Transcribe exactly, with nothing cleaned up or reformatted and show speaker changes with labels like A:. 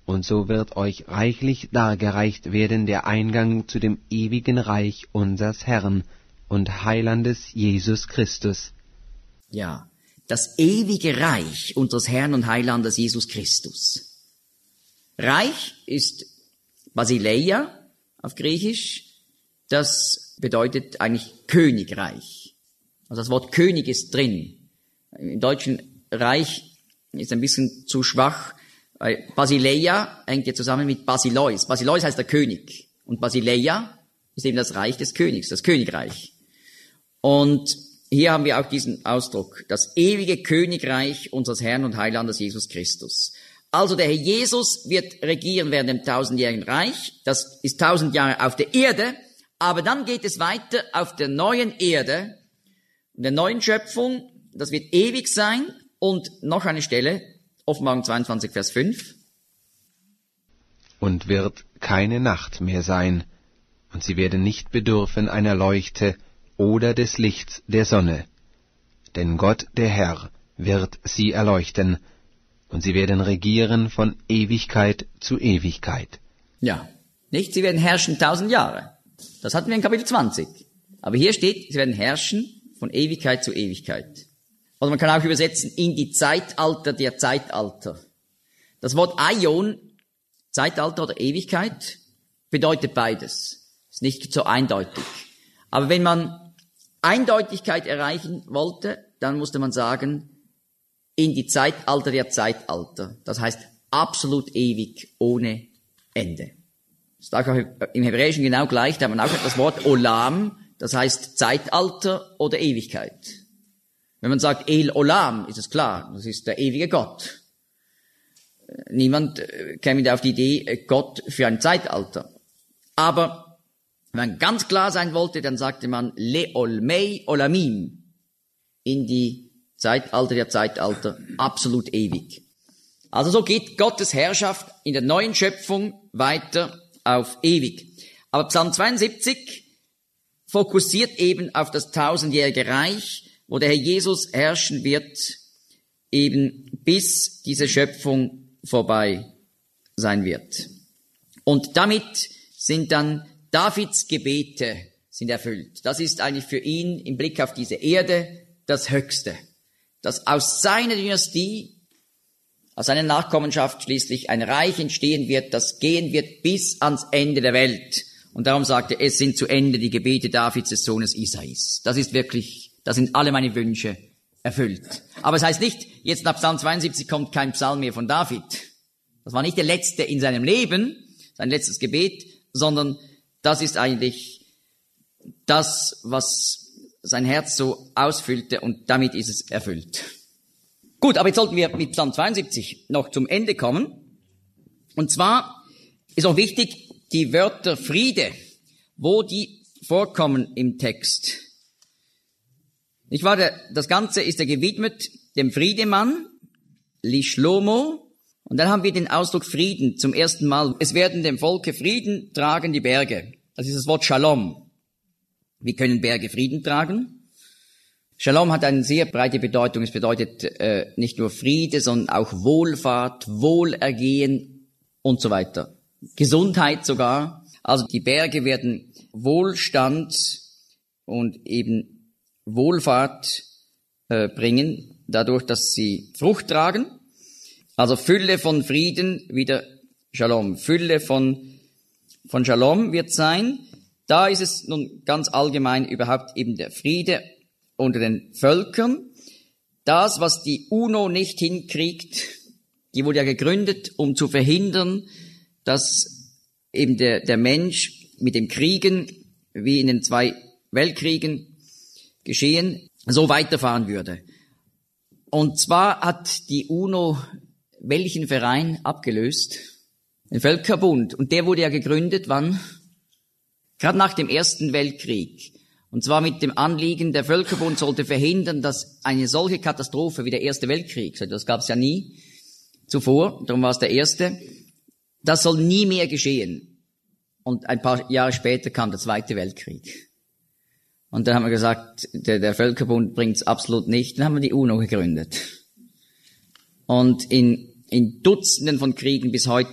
A: und so wird euch reichlich dargereicht werden der Eingang zu dem ewigen Reich unsers Herrn und Heilandes Jesus Christus.
B: Ja, das ewige Reich unseres Herrn und Heilandes Jesus Christus. Reich ist Basileia auf Griechisch, das bedeutet eigentlich Königreich. Also das Wort König ist drin. Im deutschen Reich ist ein bisschen zu schwach, weil Basileia hängt ja zusammen mit Basileus. Basileus heißt der König und Basileia ist eben das Reich des Königs, das Königreich. Und hier haben wir auch diesen Ausdruck, das ewige Königreich unseres Herrn und Heilandes Jesus Christus. Also der Herr Jesus wird regieren während dem tausendjährigen Reich. Das ist tausend Jahre auf der Erde. Aber dann geht es weiter auf der neuen Erde, der neuen Schöpfung. Das wird ewig sein. Und noch eine Stelle, Offenbarung zweiundzwanzig, Vers fünf.
A: Und wird keine Nacht mehr sein. Und sie werden nicht bedürfen einer Leuchte oder des Lichts der Sonne. Denn Gott, der Herr, wird sie erleuchten. Und sie werden regieren von Ewigkeit zu Ewigkeit.
B: Ja, nicht? Sie werden herrschen tausend Jahre. Das hatten wir in Kapitel zwanzig. Aber hier steht, sie werden herrschen von Ewigkeit zu Ewigkeit. Oder man kann auch übersetzen, in die Zeitalter der Zeitalter. Das Wort Aion, Zeitalter oder Ewigkeit, bedeutet beides. Ist nicht so eindeutig. Aber wenn man Eindeutigkeit erreichen wollte, dann musste man sagen, in die Zeitalter der Zeitalter. Das heißt absolut ewig, ohne Ende. Das ist auch im Hebräischen genau gleich. Da hat man auch das Wort Olam, das heißt Zeitalter oder Ewigkeit. Wenn man sagt El Olam, ist es klar, das ist der ewige Gott. Niemand käme auf die Idee, Gott für ein Zeitalter. Aber wenn man ganz klar sein wollte, dann sagte man Le Olmei Olamim, in die Zeitalter der Zeitalter, absolut ewig. Also so geht Gottes Herrschaft in der neuen Schöpfung weiter auf ewig. Aber Psalm zweiundsiebzig fokussiert eben auf das tausendjährige Reich, wo der Herr Jesus herrschen wird, eben bis diese Schöpfung vorbei sein wird. Und damit sind dann Davids Gebete sind erfüllt. Das ist eigentlich für ihn im Blick auf diese Erde das Höchste. Dass aus seiner Dynastie, aus seiner Nachkommenschaft schließlich ein Reich entstehen wird, das gehen wird bis ans Ende der Welt. Und darum sagt er, es sind zu Ende die Gebete Davids, des Sohnes Isais. Das ist wirklich, da sind alle meine Wünsche erfüllt. Aber es heißt nicht, jetzt nach Psalm zweiundsiebzig kommt kein Psalm mehr von David. Das war nicht der letzte in seinem Leben, sein letztes Gebet, sondern das ist eigentlich das, was sein Herz so ausfüllte, und damit ist es erfüllt. Gut, aber jetzt sollten wir mit Psalm zweiundsiebzig noch zum Ende kommen. Und zwar ist auch wichtig, die Wörter Friede, wo die vorkommen im Text. Nicht wahr? Das Ganze ist ja gewidmet dem Friedemann, Lishlomo, und dann haben wir den Ausdruck Frieden zum ersten Mal. Es werden dem Volke Frieden tragen die Berge. Das ist das Wort Shalom. Wie können Berge Frieden tragen? Shalom hat eine sehr breite Bedeutung. Es bedeutet äh, nicht nur Friede, sondern auch Wohlfahrt, Wohlergehen und so weiter. Gesundheit sogar. Also die Berge werden Wohlstand und eben Wohlfahrt äh, bringen, dadurch, dass sie Frucht tragen. Also Fülle von Frieden, wieder Shalom. Fülle von, von Shalom wird sein. Da ist es nun ganz allgemein überhaupt eben der Friede unter den Völkern. Das, was die UNO nicht hinkriegt, die wurde ja gegründet, um zu verhindern, dass eben der, der Mensch mit dem Kriegen, wie in den zwei Weltkriegen geschehen, so weiterfahren würde. Und zwar hat die UNO welchen Verein abgelöst? Den Völkerbund. Und der wurde ja gegründet, wann? Gerade nach dem Ersten Weltkrieg. Und zwar mit dem Anliegen, der Völkerbund sollte verhindern, dass eine solche Katastrophe wie der Erste Weltkrieg, das gab es ja nie zuvor, darum war es der erste, das soll nie mehr geschehen. Und ein paar Jahre später kam der Zweite Weltkrieg. Und dann haben wir gesagt, der, der Völkerbund bringt's absolut nicht. Dann haben wir die UNO gegründet. Und in, in Dutzenden von Kriegen bis heute